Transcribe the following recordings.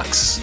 Fox.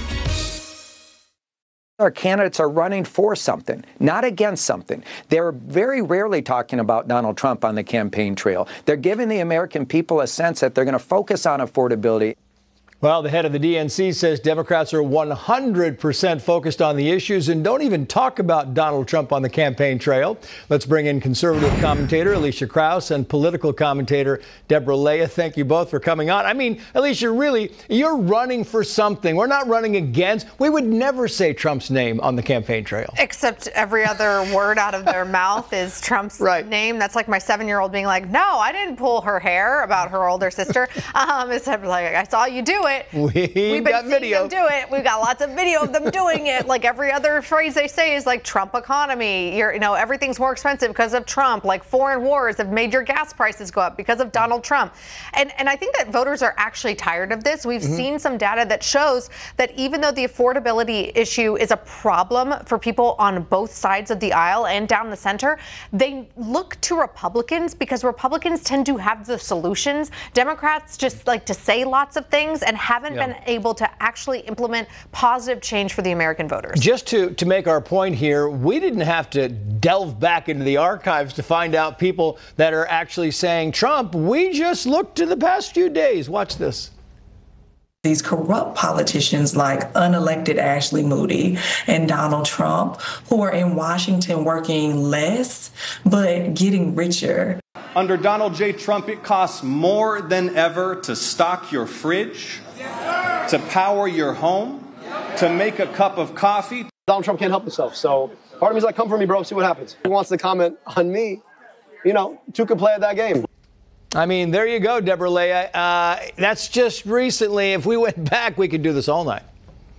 Our candidates are running for something, not against something. They're very rarely talking about Donald Trump on the campaign trail. They're giving the American people a sense that they're going to focus on affordability. Well, the head of the DNC says Democrats are 100% focused on the issues and don't even talk about Donald Trump on the campaign trail. Let's bring in conservative commentator Alicia Krause and political commentator Deborah Leah. Thank you both for coming on. I mean, Alicia, really, you're running for something. We're not running against. We would never say Trump's name on the campaign trail. Except every other word out of their mouth is Trump's name. That's like my 7-year-old being like, no, I didn't pull her hair about her older sister. Except like, I saw you do it. We've been seeing them do it. We've got lots of video of them doing it. Like every other phrase they say is like Trump economy. Everything's more expensive because of Trump. Like foreign wars have made your gas prices go up because of Donald Trump. And I think that voters are actually tired of this. We've seen some data that shows that even though the affordability issue is a problem for people on both sides of the aisle and down the center, they look to Republicans because Republicans tend to have the solutions. Democrats just like to say lots of things and haven't been able to actually implement positive change for the American voters. Just to make our point here, we didn't have to delve back into the archives to find out people that are actually saying Trump. We just looked to the past few days. Watch this. These corrupt politicians like unelected Ashley Moody and Donald Trump, who are in Washington working less but getting richer. Under Donald J. Trump, it costs more than ever to stock your fridge, to power your home, to make a cup of coffee. Donald Trump can't help himself, so part of me is like, come for me, bro, see what happens. He wants to comment on me, two can play at that game. I mean, there you go, Deborah Leah. That's just recently. If we went back, we could do this all night.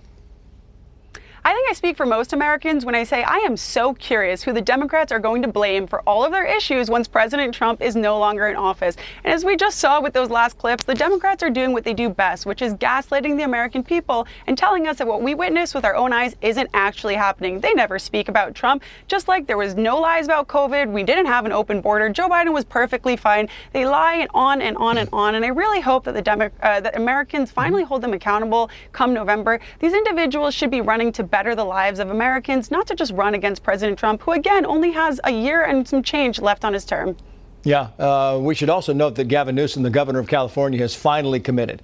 I think I speak for most Americans when I say I am so curious who the Democrats are going to blame for all of their issues once President Trump is no longer in office. And as we just saw with those last clips, the Democrats are doing what they do best, which is gaslighting the American people and telling us that what we witnessed with our own eyes isn't actually happening. They never speak about Trump, just like there was no lies about COVID. We didn't have an open border. Joe Biden was perfectly fine. They lie and on and on and on. And I really hope that that Americans finally hold them accountable come November. These individuals should be running to better the lives of Americans, not to just run against President Trump, who again only has a year and some change left on his term. Yeah, we should also note that Gavin Newsom, the governor of California, has finally committed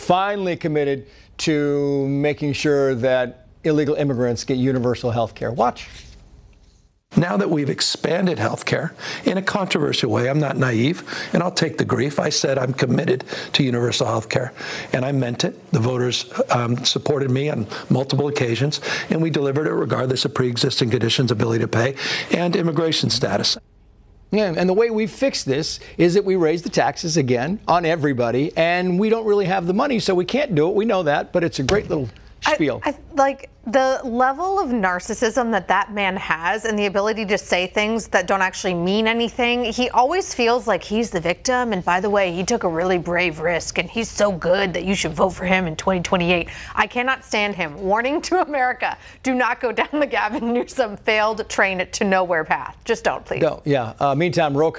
to making sure that illegal immigrants get universal health care. Watch. Now that we've expanded health care in a controversial way, I'm not naive, and I'll take the grief. I said I'm committed to universal health care, and I meant it. The voters supported me on multiple occasions, and we delivered it regardless of pre-existing conditions, ability to pay, and immigration status. Yeah, and the way we fix this is that we raise the taxes again on everybody, and we don't really have the money, so we can't do it. We know that, but it's a great little spiel. Like the level of narcissism that man has and the ability to say things that don't actually mean anything. He always feels like he's the victim. And by the way, he took a really brave risk and he's so good that you should vote for him in 2028. I cannot stand him. Warning to America. Do not go down the Gavin Newsom failed train to nowhere path. Just don't, please. No, yeah. Meantime,